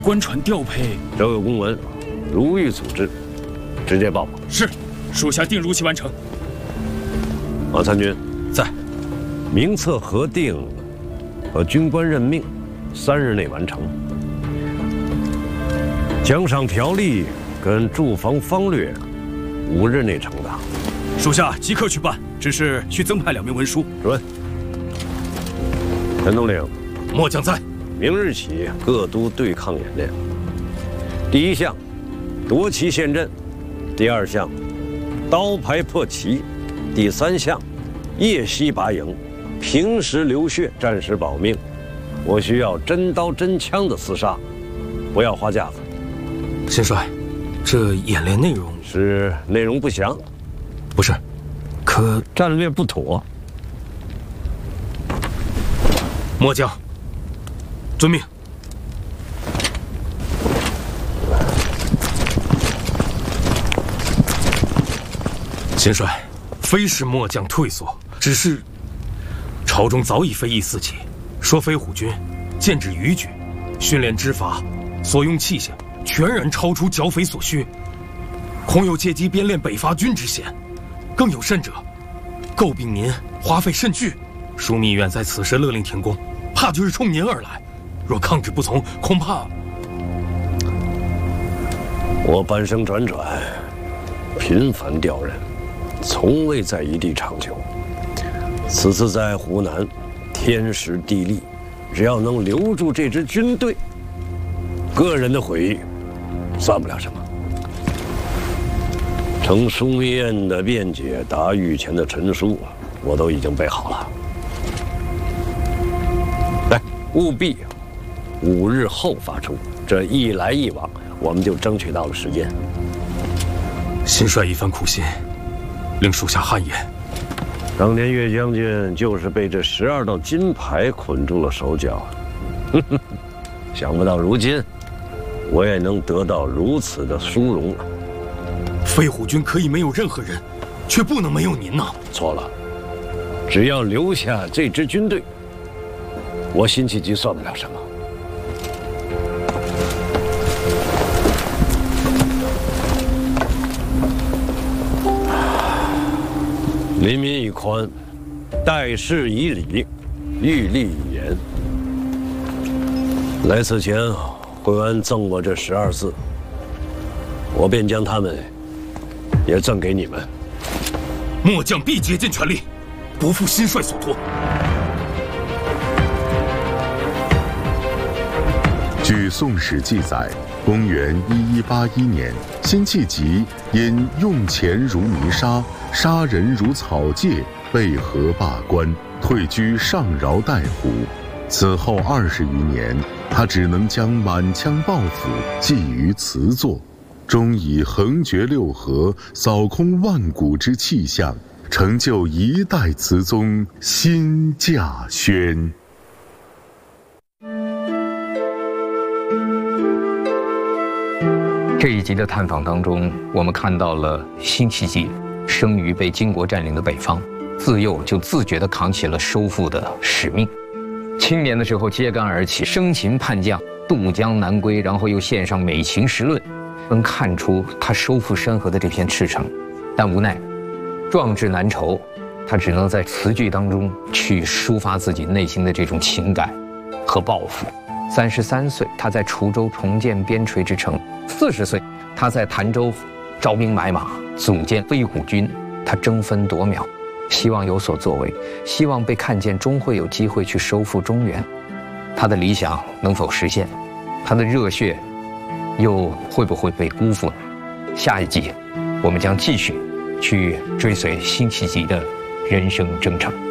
官船调配， 周有公文，如欲组织，直接报。 是，属下定如期完成。 马参军在。 名册核定和军官任命3日内完成。奖赏条例跟驻防方略5日内呈达。 属下即刻去办，只是需增派2名文书。 准。陈统领， 末将在。 明日起各都对抗演练。第1项，夺旗陷阵；第2项，刀排破旗；第3项，夜袭拔营，平时流血，战时保命。我需要真刀真枪的厮杀，不要花架子。 先帅，这演练内容是内容不详， 不是，可战略不妥。 末将遵命。先帅，非是末将退缩，只是朝中早已非议四起，说飞虎军建制逾矩，训练之法，所用器械全然超出剿匪所需，恐有借机编练北伐军之嫌。更有甚者，诟病您花费甚巨，枢密院在此时勒令停工，怕就是冲您而来。若抗旨不从，恐怕…… 我半生辗转，频繁调任，从未在一地长久。此次在湖南，天时地利，只要能留住这支军队，个人的毁誉算不了什么。呈枢密院的辩解，答御前的陈书，我都已经备好了。来，务必5日后发出。这一来一往，我们就争取到了时间。 新帅一番苦心，令属下汗颜。 当年岳将军就是被这12道金牌捆住了手脚，想不到如今我也能得到如此的殊荣。 飞虎军可以没有任何人，却不能没有您呐！ 错了，只要留下这支军队，我辛弃疾算不了什么。临民以宽，待事以礼，欲立以严。来此前，惠安赠我这12字，我便将它们也赠给你们。 末将必竭尽全力，不负新帅所托。 据《宋史》记载，公元1181年，辛弃疾因用钱如泥沙，杀人如草芥，被河罢官，退居上饶带湖。此后20余年，他只能将满腔抱负寄于词作，终以横绝六合、扫空万古之气象，成就一代词宗新稼轩。 这一集的探访当中，我们看到了辛弃疾生于被金国占领的北方，自幼就自觉地扛起了收复的使命。青年的时候揭竿而起，生擒叛将，渡江南归，然后又献上《美琴时论》，能看出他收复山河的这片赤诚。但无奈，壮志难酬，他只能在词句当中去抒发自己内心的这种情感和抱负。33岁，他在滁州重建边陲之城；40岁，他在潭州招兵买马，组建飞虎军。他争分夺秒，希望有所作为，希望被看见，终会有机会去收复中原。他的理想能否实现？他的热血又会不会被辜负呢？下一集，我们将继续去追随辛弃疾的人生征程。